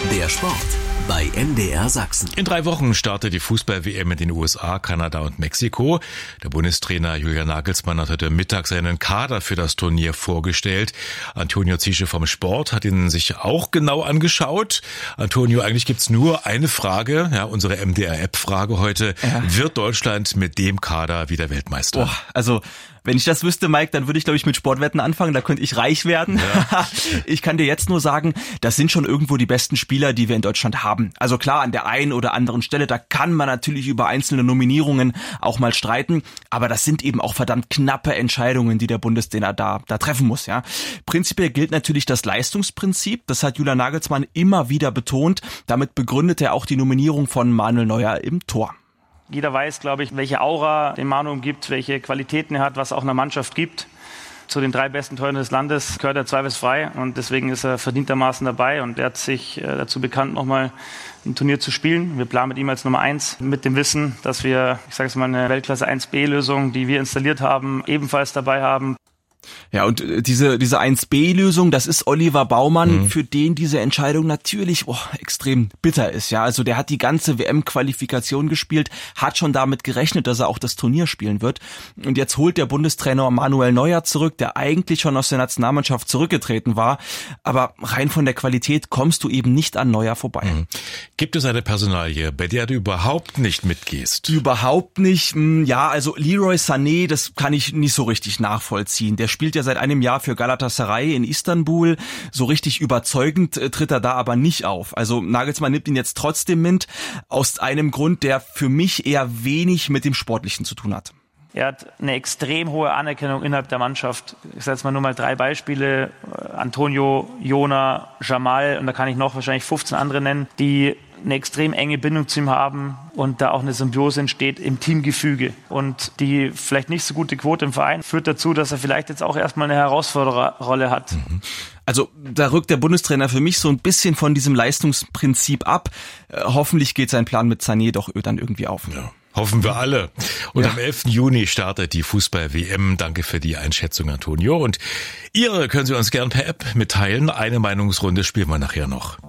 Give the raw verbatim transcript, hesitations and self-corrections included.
Der Sport bei M D R Sachsen. In drei Wochen startet die Fußball-W M in den U S A, Kanada und Mexiko. Der Bundestrainer Julian Nagelsmann hat heute Mittag seinen Kader für das Turnier vorgestellt. Antonio Ziesche vom Sport hat ihn sich auch genau angeschaut. Antonio, eigentlich gibt's nur eine Frage, ja, unsere M D R-App-Frage heute. Ja. Wird Deutschland mit dem Kader wieder Weltmeister? Boah, also wenn ich das wüsste, Mike, dann würde ich, glaube ich, mit Sportwetten anfangen. Da könnte ich reich werden. Ja. Ich kann dir jetzt nur sagen, das sind schon irgendwo die besten Spieler, die wir in Deutschland haben. Also klar, an der einen oder anderen Stelle, da kann man natürlich über einzelne Nominierungen auch mal streiten. Aber das sind eben auch verdammt knappe Entscheidungen, die der Bundestrainer da, da treffen muss. Ja. Prinzipiell gilt natürlich das Leistungsprinzip. Das hat Julian Nagelsmann immer wieder betont. Damit begründet er auch die Nominierung von Manuel Neuer im Tor. Jeder weiß, glaube ich, welche Aura den Manu umgibt, welche Qualitäten er hat, was auch einer Mannschaft gibt. Zu den drei besten Torhütern des Landes gehört er zweifelsfrei und deswegen ist er verdientermaßen dabei und er hat sich dazu bekannt, nochmal ein Turnier zu spielen. Wir planen mit ihm als Nummer eins mit dem Wissen, dass wir, ich sage es mal, eine Weltklasse eins B Lösung, die wir installiert haben, ebenfalls dabei haben. Ja, und diese diese eins B Lösung, das ist Oliver Baumann, mhm. für den diese Entscheidung natürlich oh, extrem bitter ist. Ja, also der hat die ganze W M-Qualifikation gespielt, hat schon damit gerechnet, dass er auch das Turnier spielen wird. Und jetzt holt der Bundestrainer Manuel Neuer zurück, der eigentlich schon aus der Nationalmannschaft zurückgetreten war. Aber rein von der Qualität kommst du eben nicht an Neuer vorbei. Mhm. Gibt es eine Personalie, bei der du überhaupt nicht mitgehst? Überhaupt nicht. Ja, also Leroy Sané, das kann ich nicht so richtig nachvollziehen. Der spielt ja seit einem Jahr für Galatasaray in Istanbul. So richtig überzeugend äh, tritt er da aber nicht auf. Also Nagelsmann nimmt ihn jetzt trotzdem mit, aus einem Grund, der für mich eher wenig mit dem Sportlichen zu tun hat. Er hat eine extrem hohe Anerkennung innerhalb der Mannschaft. Ich sage jetzt mal nur mal drei Beispiele. Antonio, Jona, Jamal und da kann ich noch wahrscheinlich fünfzehn andere nennen, die eine extrem enge Bindung zu ihm haben und da auch eine Symbiose entsteht im Teamgefüge. Und die vielleicht nicht so gute Quote im Verein führt dazu, dass er vielleicht jetzt auch erstmal eine Herausfordererrolle hat. Also da rückt der Bundestrainer für mich so ein bisschen von diesem Leistungsprinzip ab. Äh, hoffentlich geht sein Plan mit Sané doch dann irgendwie auf. Ja. Hoffen wir alle. Und ja. am elften Juni startet die Fußball-W M. Danke für die Einschätzung, Antonio. Und Ihre können Sie uns gern per App mitteilen. Eine Meinungsrunde spielen wir nachher noch.